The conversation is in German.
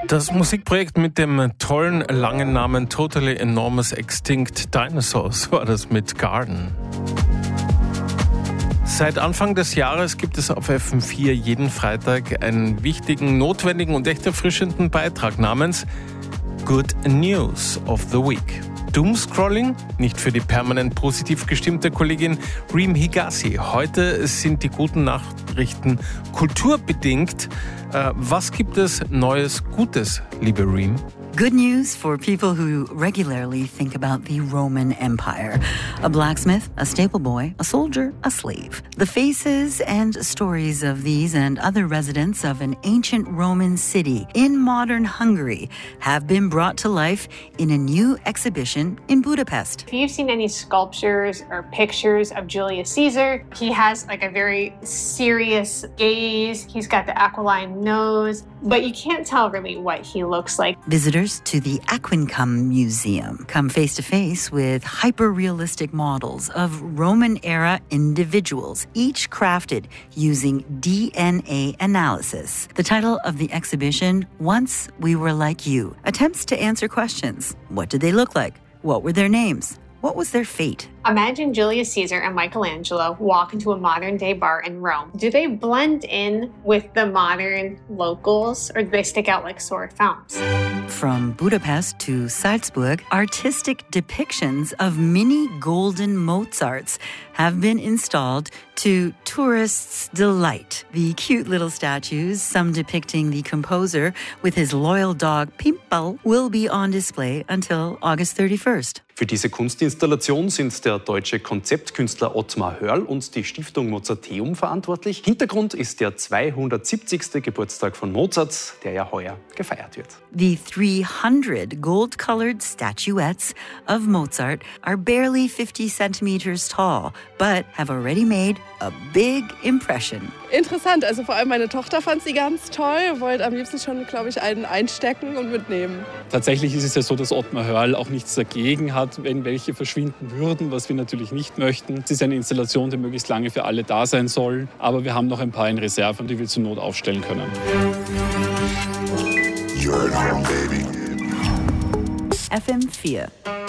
Das Musikprojekt mit dem tollen langen Namen Totally Enormous Extinct Dinosaurs war das mit Garden. Seit Anfang des Jahres gibt es auf FM4 jeden Freitag einen wichtigen, notwendigen und echt erfrischenden Beitrag namens Good News of the Week. Doomscrolling? Nicht für die permanent positiv gestimmte Kollegin Reem Higazi. Heute sind die guten Nachrichten kulturbedingt. Was gibt es Neues Gutes, liebe Reem? Good news for people who regularly think about the Roman Empire. A blacksmith, a stable boy, a soldier, a slave. The faces and stories of these and other residents of an ancient Roman city in modern Hungary have been brought to life in a new exhibition in Budapest. If you've seen any sculptures or pictures of Julius Caesar, he has like a very serious gaze. He's got the aquiline nose, but you can't tell really what he looks like. Visitors to the Aquincum Museum come face to face with hyper-realistic models of Roman-era individuals, each crafted using DNA analysis. The title of the exhibition, Once We Were Like You, attempts to answer questions. What did they look like? What were their names? What was their fate? Imagine Julius Caesar and Michelangelo walk into a modern-day bar in Rome. Do they blend in with the modern locals, or do they stick out like sore thumbs? From Budapest to Salzburg, artistic depictions of mini golden Mozarts have been installed to tourists' delight. The cute little statues, some depicting the composer with his loyal dog Pimpel, will be on display until August 31st. Für diese Kunstinstallation sind der deutsche Konzeptkünstler Ottmar Hörl und die Stiftung Mozarteum verantwortlich. Hintergrund ist der 270. Geburtstag von Mozart, der ja heuer gefeiert wird. The 300 gold-colored statuettes of Mozart are barely 50 centimeters tall, but have already made a big impression. Interessant, also vor allem meine Tochter fand sie ganz toll, wollte am liebsten schon, glaube ich, einen einstecken und mitnehmen. Tatsächlich ist es ja so, dass Ottmar Hörl auch nichts dagegen hat, wenn welche verschwinden würden, was wir natürlich nicht möchten. Es ist eine Installation, die möglichst lange für alle da sein soll, aber wir haben noch ein paar in Reserve, die wir zur Not aufstellen können. You're at home, baby. FM4